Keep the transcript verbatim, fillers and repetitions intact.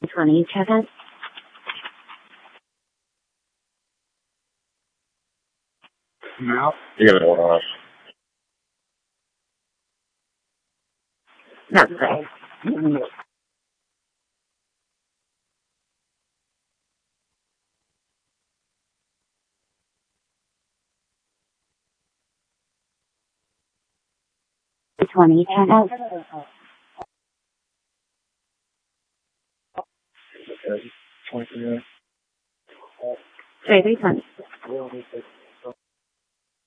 twenty-seven. No. You got it going on. That's right. twenty-seven. twenty-three. Three, three, twenty.